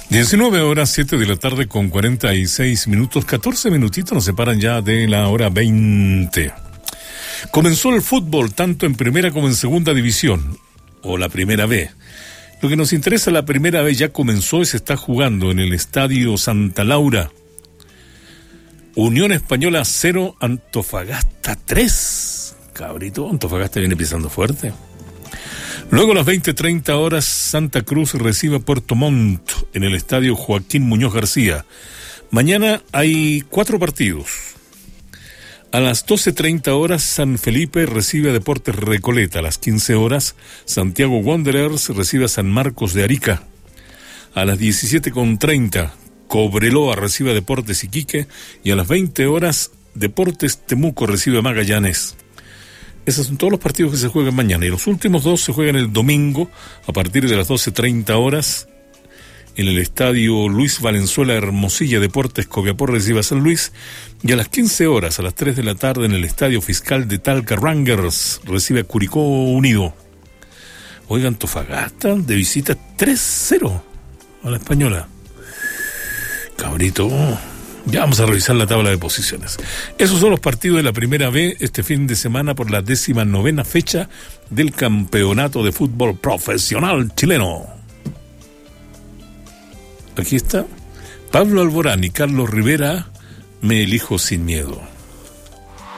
19 horas 7 de la tarde con 46 minutos, 14 minutitos nos separan ya de la hora 20. Comenzó el fútbol tanto en primera como en segunda división, o la primera B. Lo que nos interesa, la primera B ya comenzó y se está jugando en el Estadio Santa Laura. Unión Española 0, Antofagasta 3. Cabrito, Antofagasta viene pisando fuerte. Luego a las 20:30 horas, Santa Cruz recibe a Puerto Montt en el Estadio Joaquín Muñoz García. Mañana hay 4 partidos. A las 12:30 horas, San Felipe recibe a Deportes Recoleta. A las 15 horas, Santiago Wanderers recibe a San Marcos de Arica. A las 17:30, Cobreloa recibe a Deportes Iquique. Y a las 20 horas, Deportes Temuco recibe a Magallanes. Esos son todos los partidos que se juegan mañana. Y los últimos 2 se juegan el domingo a partir de las 12:30 horas en el Estadio Luis Valenzuela Hermosilla. Deportes Copiapó recibe a San Luis. Y a las 15 horas, a las 3 de la tarde, en el Estadio Fiscal de Talca, Rangers recibe a Curicó Unido. Oigan, Antofagasta de visita 3-0 a la Española. Cabrito. Ya vamos a revisar la tabla de posiciones. Esos son los partidos de la primera B este fin de semana por la 19ª fecha del Campeonato de Fútbol Profesional Chileno. Aquí está Pablo Alborán y Carlos Rivera, Me elijo sin miedo.